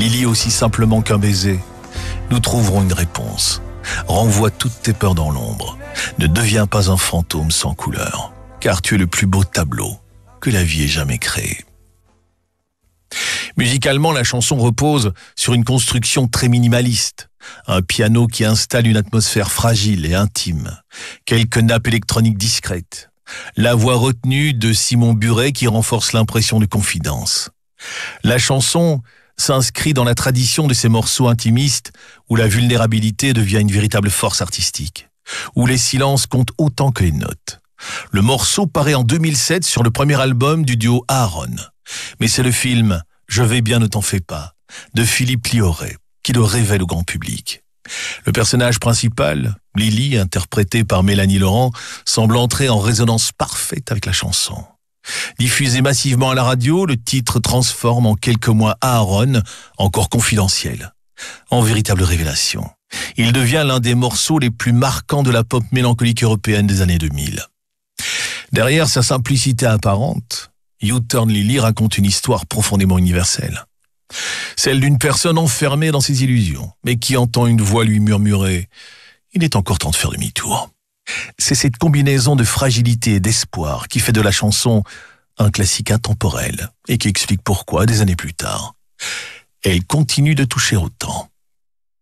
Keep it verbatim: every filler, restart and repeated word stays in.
Lily aussi simplement qu'un baiser, nous trouverons une réponse. Renvoie toutes tes peurs dans l'ombre. Ne deviens pas un fantôme sans couleur, car tu es le plus beau tableau que la vie ait jamais créé. Musicalement, la chanson repose sur une construction très minimaliste. Un piano qui installe une atmosphère fragile et intime. Quelques nappes électroniques discrètes. La voix retenue de Simon Buret qui renforce l'impression de confidence. La chanson s'inscrit dans la tradition de ces morceaux intimistes où la vulnérabilité devient une véritable force artistique, où les silences comptent autant que les notes. Le morceau paraît en deux mille sept sur le premier album du duo Aaron. Mais c'est le film « Je vais bien, ne t'en fais pas » de Philippe Lioré qui le révèle au grand public. Le personnage principal, Lily, interprétée par Mélanie Laurent, semble entrer en résonance parfaite avec la chanson. Diffusé massivement à la radio, le titre transforme en quelques mois Aaron, encore confidentiel, en véritable révélation. Il devient l'un des morceaux les plus marquants de la pop mélancolique européenne des années deux mille. Derrière sa simplicité apparente, You Turn Lily raconte une histoire profondément universelle. Celle d'une personne enfermée dans ses illusions, mais qui entend une voix lui murmurer « Il est encore temps de faire demi-tour ». C'est cette combinaison de fragilité et d'espoir qui fait de la chanson un classique intemporel et qui explique pourquoi, des années plus tard, elle continue de toucher autant.